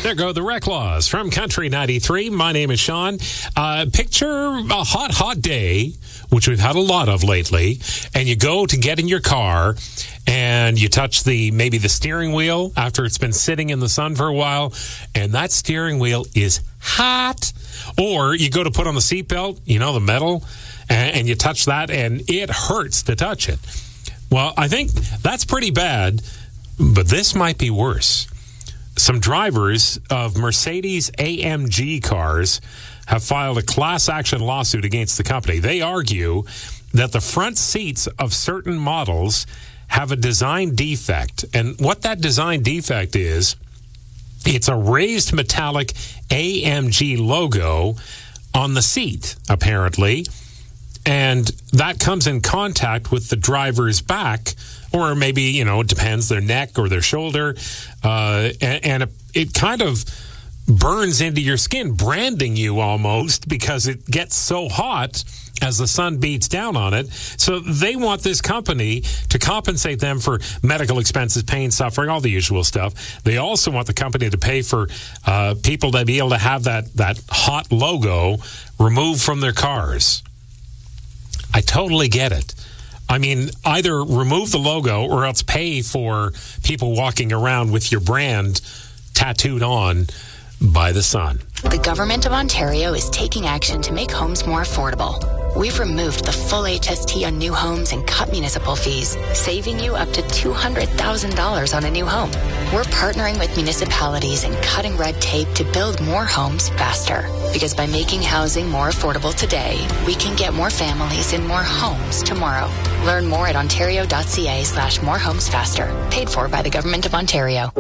There go the Wreck Laws from Country 93. My name is Sean. Picture a hot day, which we've had a lot of lately, and you go to get in your car and you touch maybe the steering wheel after it's been sitting in the sun for a while, and that steering wheel is hot. Or you go to put on the seatbelt, the metal, and you touch that, and it hurts to touch it. Well, I think that's pretty bad, but this might be worse. Some drivers of Mercedes-AMG cars have filed a class action lawsuit against the company. They argue that the front seats of certain models have a design defect. And what that design defect is, it's a raised metallic AMG logo on the seat, apparently. And that comes in contact with the driver's back, or maybe, it depends, their neck or their shoulder. And it kind of burns into your skin, branding you almost, because it gets so hot as the sun beats down on it. So they want this company to compensate them for medical expenses, pain, suffering, all the usual stuff. They also want the company to pay for people to be able to have that hot logo removed from their cars. I totally get it. I mean, either remove the logo or else pay for people walking around with your brand tattooed on by the sun. The Government of Ontario is taking action to make homes more affordable. We've removed the full HST on new homes and cut municipal fees, saving you up to $200,000 on a new home. We're partnering with municipalities and cutting red tape to build more homes faster. Because by making housing more affordable today, we can get more families in more homes tomorrow. Learn more at ontario.ca/morehomesfaster. Paid for by the Government of Ontario.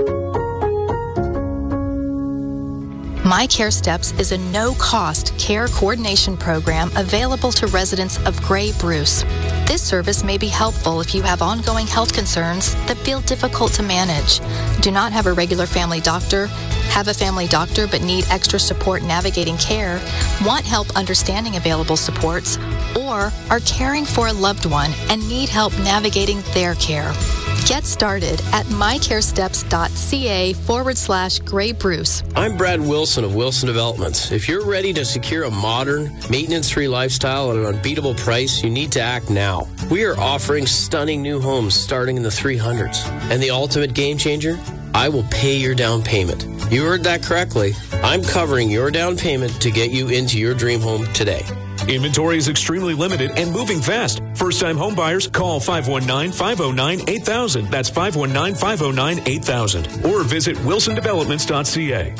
My Care Steps is a no-cost care coordination program available to residents of Grey Bruce. This service may be helpful if you have ongoing health concerns that feel difficult to manage, do not have a regular family doctor, have a family doctor but need extra support navigating care, want help understanding available supports, or are caring for a loved one and need help navigating their care. Get started at mycaresteps.ca/Grey Bruce. I'm Brad Wilson of Wilson Developments. If you're ready to secure a modern, maintenance-free lifestyle at an unbeatable price, you need to act now. We are offering stunning new homes starting in the 300s. And the ultimate game changer? I will pay your down payment. You heard that correctly. I'm covering your down payment to get you into your dream home today. Inventory is extremely limited and moving fast. First-time home buyers, call 519-509-8000. That's 519-509-8000. Or visit wilsondevelopments.ca.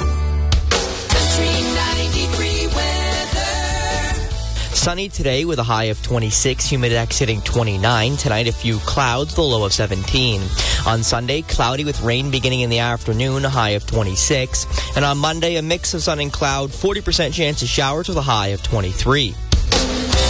Sunny today with a high of 26, Humidex hitting 29. Tonight, a few clouds, the low of 17. On Sunday, cloudy with rain beginning in the afternoon, a high of 26. And on Monday, a mix of sun and cloud, 40% chance of showers with a high of 23.